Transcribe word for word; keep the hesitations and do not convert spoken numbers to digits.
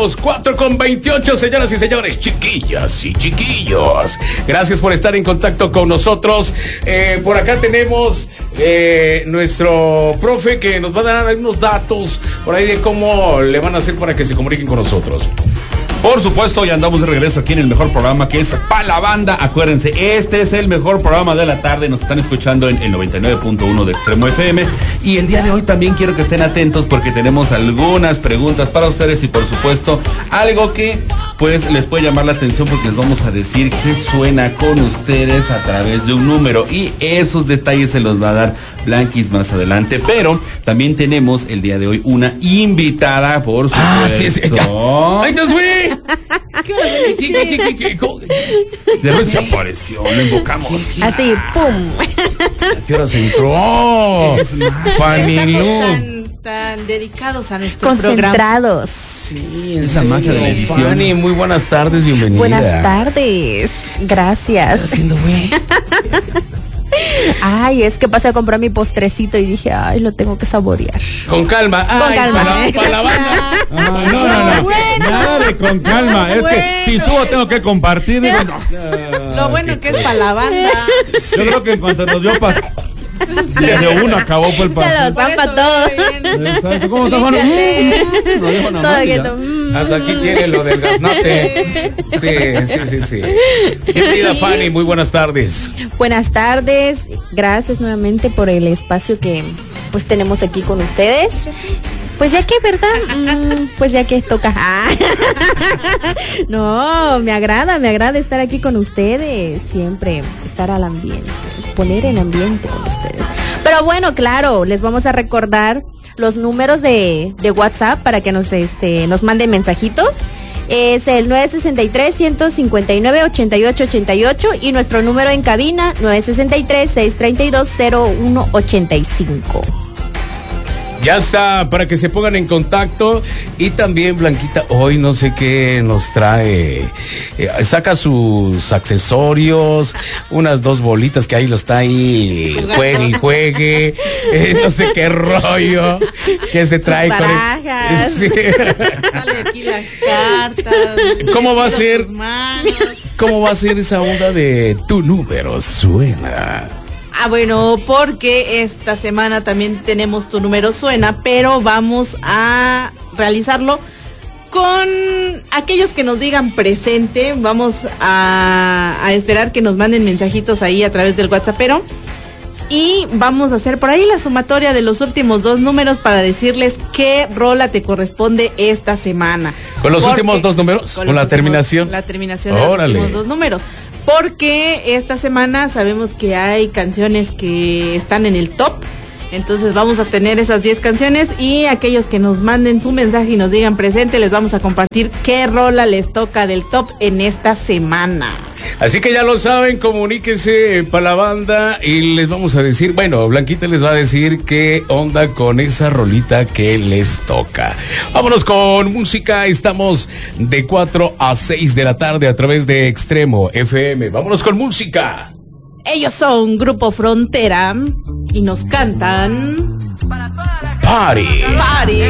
Continuamos, cuatro con veintiocho, señoras y señores, chiquillas y chiquillos. Gracias por estar en contacto con nosotros. Eh, por acá tenemos eh, nuestro profe que nos va a dar algunos datos por ahí de cómo le van a hacer para que se comuniquen con nosotros. Por supuesto, ya andamos de regreso aquí en el mejor programa que es Pa' la Banda. Acuérdense, este es el mejor programa de la tarde. Nos están escuchando en el noventa y nueve punto uno de Extremo F M. Y el día de hoy también quiero que estén atentos porque tenemos algunas preguntas para ustedes y por supuesto algo que pues les puede llamar la atención porque les vamos a decir qué suena con ustedes a través de un número. Y esos detalles se los va a dar Blanquis más adelante. Pero también tenemos el día de hoy una invitada, por supuesto. Ah, sí, sí. ¡Ay, Dios mío! ¿Qué hora viene? ¿Qué, qué, qué, qué, qué? De repente apareció, lo invocamos. Así, pum. ¿A qué hora se entró? Fanny Lu. Tan, tan dedicados a nuestro Concentrados. programa. Sí, es la magia de la edición. Fanny, muy buenas tardes, bienvenida. Buenas tardes. Gracias. Haciendo güey. Ay, es que pasé a comprar mi postrecito y dije, ay, lo tengo que saborear. Con calma. Con Ay, calma. Para, para la banda. Ah, no, no, no. Bueno. Nada de con calma. Es Bueno. que si subo tengo que compartir. Digo, no. Lo bueno que es para la banda. Yo creo que en cuanto nos dio pas... de uno acabó fue el Se paso. los zampa todo. Exacto. ¿Cómo está, Juan? Límpiate. Mm, no dijo nada Todo más y ya. quieto. Mm. Hasta aquí tiene lo del gaznate. Sí, sí, sí, sí. Bienvenida, Fanny, muy buenas tardes. Buenas tardes. Gracias nuevamente por el espacio que pues tenemos aquí con ustedes. Pues ya que, ¿verdad? Mm, pues ya que toca. Ah. No, me agrada, me agrada estar aquí con ustedes. Siempre estar al ambiente, poner en ambiente con ustedes. Pero bueno, claro, les vamos a recordar los números de, de WhatsApp para que nos este nos manden mensajitos. Es el nueve seis tres, uno cinco nueve, ocho ocho ocho ocho y nuestro número en cabina nueve seis tres, seis tres dos, cero uno ocho cinco. Ya está, para que se pongan en contacto. Y también, Blanquita, hoy no sé qué nos trae. Eh, saca sus accesorios, unas dos bolitas que ahí lo está ahí, juegue y juegue. Eh, no sé qué rollo que se trae. Sus barajas. Con el... sí. Sale aquí las cartas. ¿Cómo va a ser? sus manos. ¿Cómo va a ser esa onda de tu número suena? Ah, bueno, porque esta semana también tenemos Tu Número Suena, pero vamos a realizarlo con aquellos que nos digan presente. Vamos a, a esperar que nos manden mensajitos ahí a través del WhatsAppero. Y vamos a hacer por ahí la sumatoria de los últimos dos números para decirles qué rola te corresponde esta semana. ¿Con los Porque, últimos dos números? ¿Con, los la últimos, terminación? La terminación de Órale. los últimos dos números. Porque esta semana sabemos que hay canciones que están en el top. Entonces vamos a tener esas diez canciones y aquellos que nos manden su mensaje y nos digan presente, les vamos a compartir qué rola les toca del top en esta semana. Así que ya lo saben, comuníquense para la banda y les vamos a decir, bueno, Blanquita les va a decir qué onda con esa rolita que les toca. Vámonos con música, estamos de cuatro a seis de la tarde a través de Extremo F M. Vámonos con música. Ellos son Grupo Frontera y nos cantan Party. Party.